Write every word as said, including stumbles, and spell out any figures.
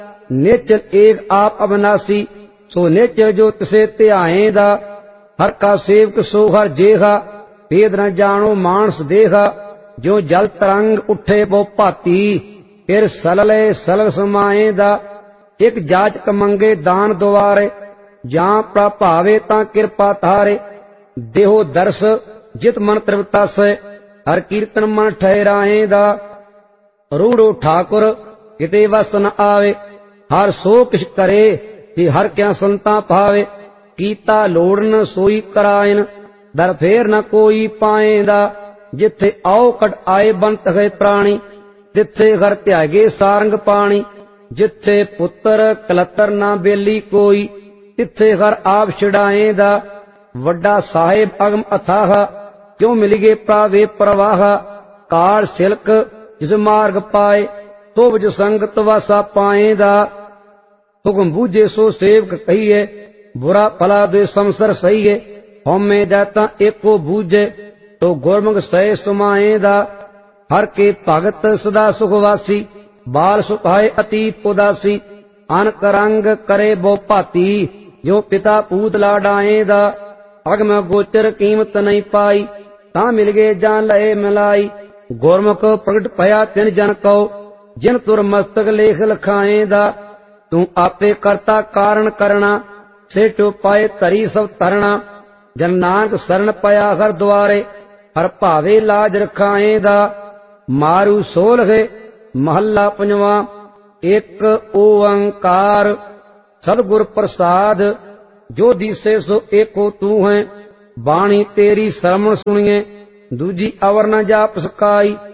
निचल एक आप अविनाशी, सो निचल जो तिसे ध्याएंदा। हर का सेवक सो हर जेहा, भेद न जानो मानस देहा। जो जल तरंग उठे वो भाती, फिर सलले सलल समाएंदा। एक जाचक मंगे दान दुआरे, जां प्रभावे तां किरपा थारे। देहो दर्श जित मन तृप्ता से, हर कीर्तन मन ठहराएंदा। रूढ़ो ठाकुर किते वस न आवे, हर सो किछ करे कि हर क्या संता पावे। कीता लोड़न सोई करायन, दर फेर न कोई पाएंदा। जिथे आओ कट आए बनत है प्राणी, तिथे घर त्यागे सारंग पानी। जिथे पुत्र कलतर ना बेली कोई, तिथे घर आप छिड़ाएंदा। वड्डा साहेब अगम अथाह, क्यों मिलिगे प्रावे प्रवाह। काल सिलक जिस मार्ग पाए, तो बिज संगत वासा पाएंदा। हुक्म बूझे सो सेवक कहिए, बुरा भला दे संसर सहीए। होमे जाता एको बूझे, तो गुरमुख सह सुमाएंदा। हर के भगत सदा सुखवासी, बाल सुखाए अतीत उदासी। अनक रंग करे बो भाती, जो पिता पूत लाडाएंदा। अगम गोचर कीमत नहीं पाई, तां मिल गए जान लए मिलाई। गुरमुख प्रगट भया तिन जन को, जिन तुर मस्तक लेख लखाएंदा। तू आपे करता कारण करना, से चुपाए तरी सब तरना। जन नानक शरण पया हर द्वारे, हर भावे लाज रखाएंदा। मारू सोलहे महला पंजवा, एक ओंकार सदगुर प्रसाद। जो दिसे सो एको तू है, बाणी तेरी श्रवण सुनिए। दूजी अवर न जाप सकाई,